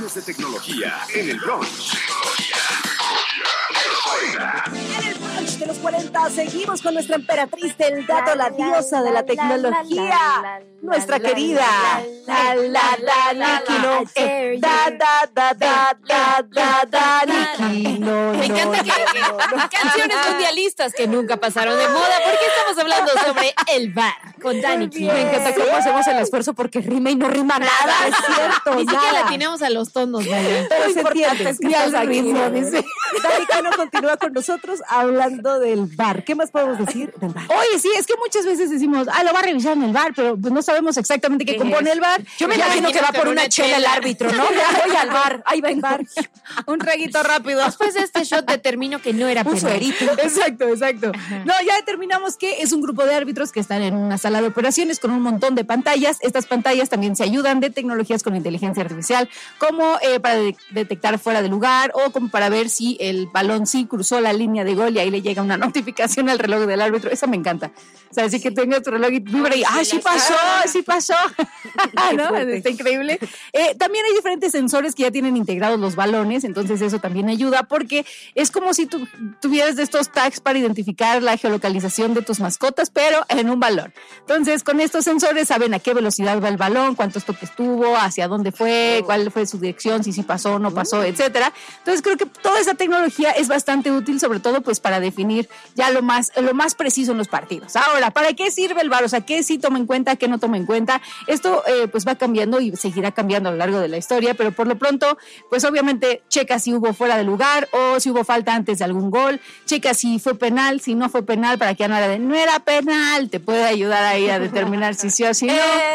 años de tecnología en el brunch. En el brunch de los 40 seguimos con nuestra emperatriz del dato, la diosa de la tecnología, nuestra querida Nikki. Me encanta que canciones mundialistas que nunca pasaron de moda, porque estamos hablando sobre el bar con Dani. Me encanta cómo hacemos el esfuerzo porque rima y no rima nada. Es cierto, Ni siquiera le atinamos a los tonos, ¿vale? pero se entiende. es que estás aquí, ritmo, dice. Dani Cano continúa con nosotros hablando del bar. ¿Qué más podemos decir del bar? Oye, sí, es que muchas veces decimos, lo va a revisar en el bar, pero pues no sabemos exactamente qué compone el bar. Yo me imagino que va por una chela el árbitro, ¿no? Voy al bar, ahí va el bar. Un traguito rápido. Después de este shot determino que no era Un penal. suerito. Exacto. No, ya determinamos que es un grupo de árbitros que están en una sala de operaciones con un montón de pantallas. Estas pantallas también se ayudan de tecnologías con inteligencia artificial, como para detectar fuera de lugar o como para ver si el balón sí cruzó la línea de gol y ahí le llega una notificación al reloj del árbitro. Esa me encanta. O sea, así que tenga tu reloj y vibra y sí pasó. ¿No? Está increíble. También hay diferentes sensores que ya tienen integrados los balones, entonces eso también ayuda porque es como si tú tuvieras de estos tags para identificar la geolocalización de tus mascotas, pero en un balón. Entonces, con estos sensores saben a qué velocidad va el balón, cuántos toques tuvo, hacia dónde fue, cuál fue su dirección, si pasó o no pasó, etcétera. Entonces, creo que toda esa tecnología es bastante útil, sobre todo pues para definir ya lo más preciso en los partidos. Ahora, ¿para qué sirve el VAR? O sea, ¿qué sí toma en cuenta, qué no toma en cuenta? Esto pues va cambiando y seguirá cambiando a lo largo de la historia, pero por lo pronto, pues obviamente checa si hubo fuera de lugar o si hubo falta antes de algún gol, checa si fue penal, si no fue penal, para que ya no era penal, te puede ayudar ahí a determinar si sí o si no.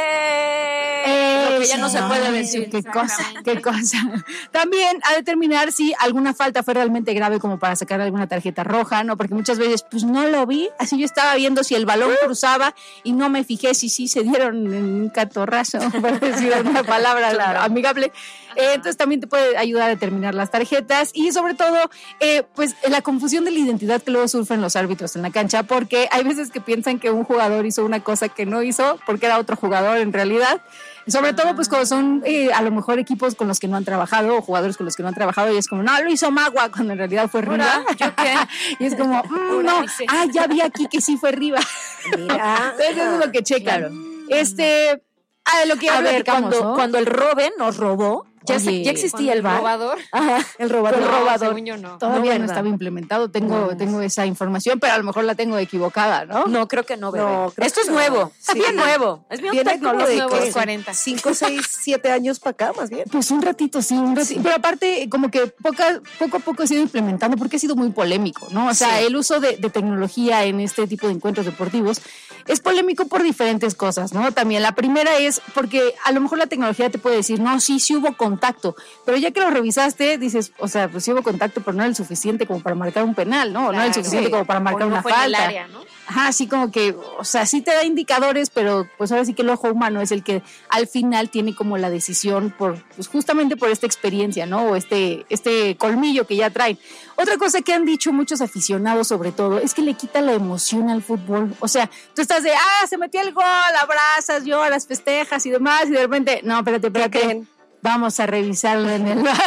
Lo que ya no se puede decir. Qué cosa. También a determinar si alguna falta fue realmente grave como para sacar alguna tarjeta roja, ¿no? Porque muchas veces pues no lo vi, así yo estaba viendo si el balón cruzaba y no me fijé si sí se dieron en un catorrazo, para decir una palabra amigable. Entonces también te puede ayudar a determinar las tarjetas y sobre todo pues la confusión de la identidad que luego sufren los árbitros en la cancha, porque hay veces que piensan que un jugador hizo una cosa que no hizo porque era otro jugador en realidad. Sobre todo pues cuando son a lo mejor equipos con los que no han trabajado o jugadores con los que no han trabajado y es como, no, lo hizo Magua, cuando en realidad fue Riva. Y es como, no, ya vi aquí que sí fue Riva. Mira. Entonces eso es lo que checan. Claro. Lo que a ver, ¿no? cuando el Robin nos robó, ya existía el VAR. ¿Robador? Ajá, el robador. Según yo no. Todavía no estaba implementado, tengo esa información, pero a lo mejor la tengo equivocada, ¿no? No, creo que no, bebé. Esto es nuevo, sí. bien nuevo. Es bien tecnológico. 5, 6, 7 años para acá, más bien. Pues un ratito. Pero aparte, como que poco a poco se ha ido implementando porque ha sido muy polémico, ¿no? O sea, el uso de tecnología en este tipo de encuentros deportivos es polémico por diferentes cosas, ¿no? También la primera es porque a lo mejor la tecnología te puede decir, no, sí hubo contacto, pero ya que lo revisaste, dices, o sea, pues sí hubo contacto, pero no era el suficiente como para marcar un penal, ¿no? Claro, no era el suficiente como para marcar una falta. En el área, ¿no? Ajá, así como que, o sea, sí te da indicadores, pero pues ahora sí que el ojo humano es el que al final tiene como la decisión pues justamente por esta experiencia, ¿no? O este colmillo que ya traen. Otra cosa que han dicho muchos aficionados sobre todo es que le quita la emoción al fútbol. O sea, tú estás de, se metió el gol, abrazas, lloras, festejas y demás, y de repente, no, espérate, vamos a revisarlo en el bar.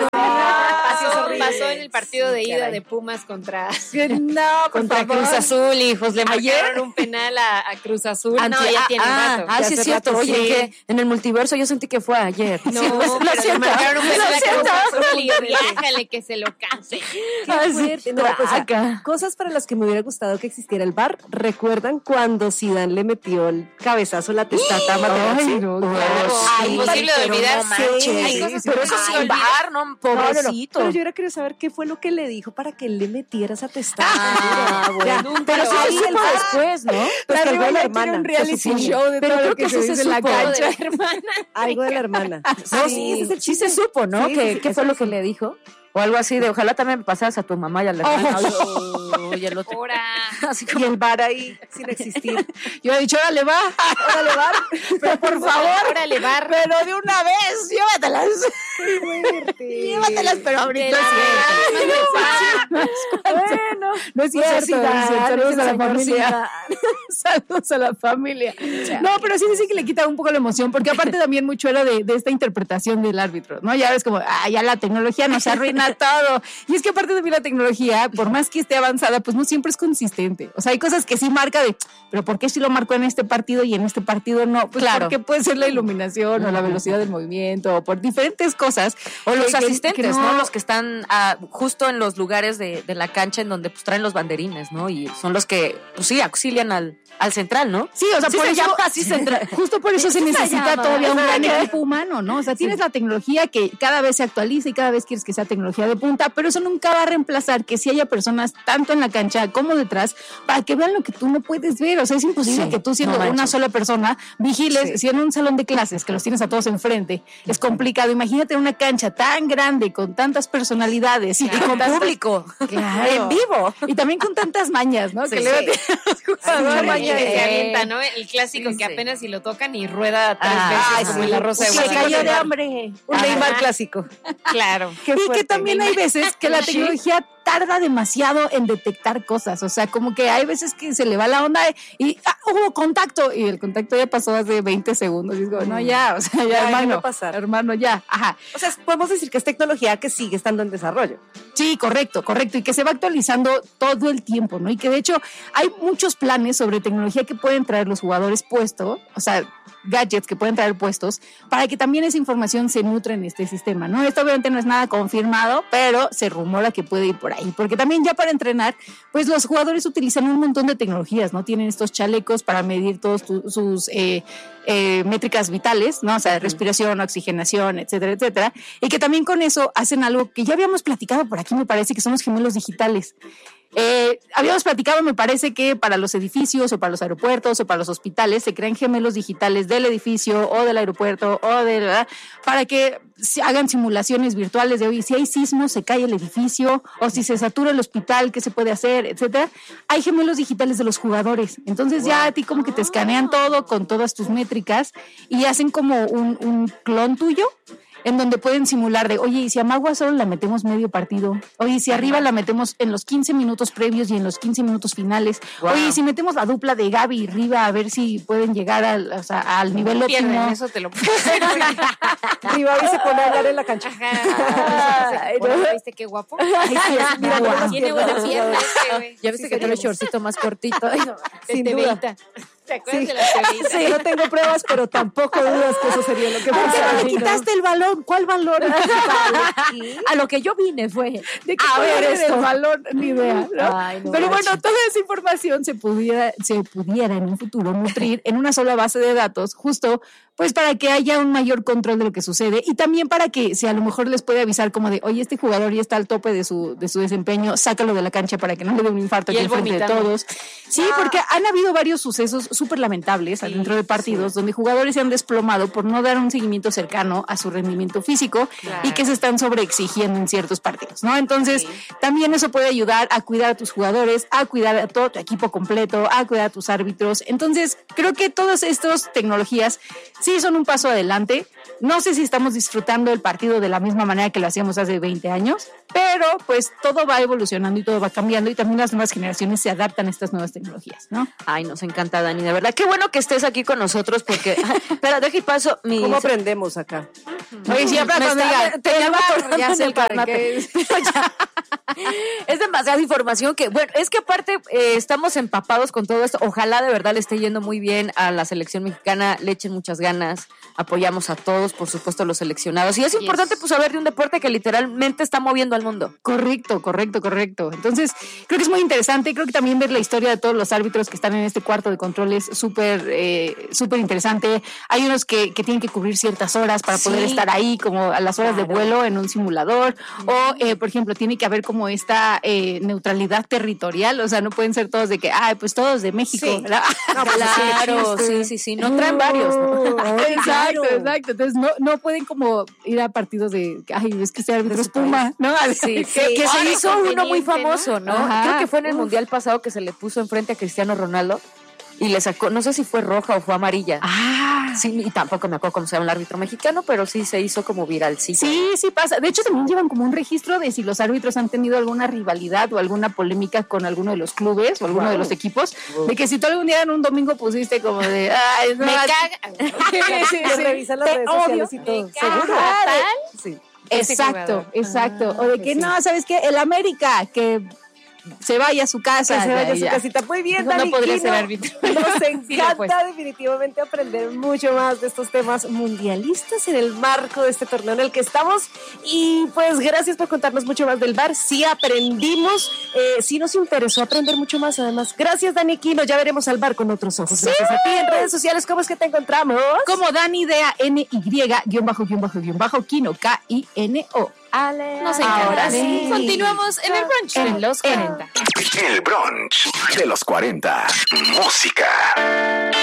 Pasó en el partido de ida de Pumas contra Cruz Azul, hijos. Le marcaron un penal a Cruz Azul. Ya tiene rato. Sí, es cierto. Oye, que en el multiverso yo sentí que fue ayer. No, pero le marcaron un penal a Cruz Azul y déjale que se lo canse. Cosas para las que me hubiera gustado que existiera el VAR. ¿Recuerdan cuando Zidane le metió el cabezazo a la testata? Imposible de olvidar. Pero eso sí, el VAR, no, pobrecito. Pero yo ahora quería saber qué fue lo que le dijo para que él le metiera esa testada. Pero eso se supo después, ¿no? Pues que algo de la hermana. Un reality show de todo lo que se dice en la cancha. Algo de la hermana. Sí se supo, ¿no? ¿Qué fue lo que le dijo? O algo así de, ojalá también me pasaras a tu mamá y a la hermana. Y el otro. Así como, y el bar ahí, sin existir. Yo he dicho, órale, bar. Pero por favor, órale, bar. Pero de una vez, llévatelas. Llévatelas, pero ahorita Bueno, no es cierto. Saludos a la familia. Zidane. Saludos a la familia. No, pero sí que le quita un poco la emoción, porque aparte también mucho era de esta interpretación del árbitro, ¿no? Ya ves como, ya la tecnología nos arruina todo. Y es que aparte también la tecnología, por más que esté avanzada, pues no siempre es consistente. O sea, hay cosas que sí marca pero ¿por qué si lo marcó en este partido y en este partido no? Pues claro. Porque puede ser la iluminación o la velocidad del movimiento o por diferentes cosas. O los asistentes, que ¿no? Los que están justo en los lugares de la cancha en donde pues traen los banderines, ¿no? Y son los que, pues sí, auxilian al central, ¿no? Sí, o sea, sí por se eso, llama así central. Justo por eso se necesita llama? todavía un gran equipo humano, ¿no? O sea, tienes la tecnología que cada vez se actualiza y cada vez quieres que sea tecnología de punta, pero eso nunca va a reemplazar que si haya personas tanto en la cancha como detrás para que vean lo que tú no puedes ver. O sea, es imposible que tú siendo una sola persona vigiles, si en un salón de clases que los tienes a todos enfrente, es complicado. Imagínate una cancha tan grande con tantas personalidades y con público. Claro. En vivo. Y también con tantas mañas, ¿no? Sí, que luego sí. los jugadores maña Que se avienta, ¿no? El clásico Sí, que sí. apenas si lo tocan y rueda 3 Ah, veces como sí. la Rosa de Se Guadalupe. cayó de hambre. Un Neymar clásico. Claro. Y que también hay veces que la tecnología tarda demasiado en detectar cosas, o sea, como que hay veces que se le va la onda y hubo contacto y el contacto ya pasó hace 20 segundos y digo, no, ya, o sea, ya, hermano, ya, ajá. O sea, podemos decir que es tecnología que sigue estando en desarrollo. Sí, correcto, y que se va actualizando todo el tiempo, ¿no? Y que de hecho hay muchos planes sobre tecnología que pueden traer los jugadores puestos, o sea, gadgets que pueden traer puestos, para que también esa información se nutra en este sistema, ¿no? Esto obviamente no es nada confirmado, pero se rumora que puede ir por ahí, porque también ya para entrenar, pues los jugadores utilizan un montón de tecnologías, ¿no? Tienen estos chalecos para medir todos sus métricas vitales, ¿no? O sea, respiración, oxigenación, etcétera, etcétera, y que también con eso hacen algo que ya habíamos platicado por aquí, me parece, que son los gemelos digitales. Habíamos platicado, me parece, que para los edificios o para los aeropuertos o para los hospitales se crean gemelos digitales del edificio o del aeropuerto para que se hagan simulaciones virtuales de, oye, si hay sismo, se cae el edificio, o si se satura el hospital, ¿qué se puede hacer?, etcétera. Hay gemelos digitales de los jugadores. Entonces ya a ti como que te escanean todo con todas tus métricas y hacen como un clon tuyo, en donde pueden simular de, oye, y si a Magua solo la metemos medio partido, oye, y si arriba la metemos en los 15 minutos previos y en los 15 minutos finales, oye, y si metemos la dupla de Gaby y Riva a ver si pueden llegar al nivel óptimo. Eso te lo Riva y se pone a hablar en la cancha. ¿Viste qué guapo? Mira, Tiene buena pierna este, güey. Ya viste que tiene el shortcito más cortito. Ay, no. Sin duda. ¿Te acuerdas de las tebitas? Sí, no tengo pruebas, pero tampoco dudas que eso sería lo que ¿Por qué pasa. no le quitaste el balón? ¿Cuál balón? A lo que yo vine fue. ¿De qué color era el balón? Ni idea, ¿no? Ay, no Pero manches. bueno, toda esa información se pudiera en un futuro nutrir en una sola base de datos, justo pues para que haya un mayor control de lo que sucede y también para que si a lo mejor les puede avisar como de, oye, este jugador ya está al tope de su desempeño, sácalo de la cancha para que no le dé un infarto Y aquí él enfrente de vomitando. todos. Sí, porque han habido varios sucesos súper lamentables dentro de partidos donde jugadores se han desplomado por no dar un seguimiento cercano a su rendimiento físico y que se están sobreexigiendo en ciertos partidos, ¿no? Entonces, también eso puede ayudar a cuidar a tus jugadores, a cuidar a todo tu equipo completo, a cuidar a tus árbitros. Entonces, creo que todas estas tecnologías sí son un paso adelante. No sé si estamos disfrutando el partido de la misma manera que lo hacíamos hace 20 años, pero pues todo va evolucionando y todo va cambiando y también las nuevas generaciones se adaptan a estas nuevas tecnologías, ¿no? Ay, nos encanta, Dani, de verdad. Qué bueno que estés aquí con nosotros porque... Espera, deja y paso mi... ¿Cómo aprendemos acá? Oye, siempre Me cuando está- diga, te llama bar, ya en sé el para carnape. qué. Pero ya. Es demasiada información que, bueno, es que aparte estamos empapados con todo esto. Ojalá de verdad le esté yendo muy bien a la selección mexicana, le echen muchas ganas, apoyamos a todos, por supuesto, los seleccionados. Y es importante pues saber de un deporte que literalmente está moviendo al mundo. Correcto. Entonces, creo que es muy interesante. Creo que también ver la historia de todos los árbitros que están en este cuarto de control es súper interesante. Hay unos que tienen que cubrir ciertas horas para poder estar ahí, como a las horas de vuelo en un simulador. O, por ejemplo, tiene que haber como esta neutralidad territorial. O sea, no pueden ser todos de que, pues todos de México. Sí. ¿verdad? Claro, sí. No traen varios, ¿no? Exacto. Entonces, no pueden como ir a partidos de, es que este árbitro es Puma, ¿no? Sí, Que que se hizo uno muy conveniente, ¿no? famoso, ¿no? Ajá. Creo que fue en el Mundial pasado que se le puso enfrente a Cristiano Ronaldo. y le sacó, no sé si fue roja o fue amarilla. Ah, Sí, y tampoco me acuerdo cómo se llama el árbitro mexicano, pero sí se hizo como viralcito. sí pasa. De hecho, también llevan como un registro de si los árbitros han tenido alguna rivalidad o alguna polémica con alguno de los clubes o alguno de los equipos. De que si tú algún día en un domingo pusiste como de, ay, no, Me caga. Que revisan las Te redes odio. sociales y todo. Me caga ¿Seguro? tal. Sí. Ese Exacto, jugador. O de que no, ¿sabes qué? El América, que se vaya a su casa. Que se vaya a su ya. casita. Muy bien, No Dani podría Quino. ser árbitro. Nos Sí, encanta pues. definitivamente aprender mucho más de estos temas mundialistas en el marco de este torneo en el que estamos. Y pues gracias por contarnos mucho más del VAR. Sí aprendimos, sí nos interesó aprender mucho más además. Gracias, Dani Quino. Ya veremos al VAR con otros ojos. Gracias a ti. En redes sociales, ¿cómo es que te encontramos? Como Dani DANY Kino KINO. Nos Ahora encanta. sí. Continuamos en el brunch de los 40. El brunch de los 40. Música.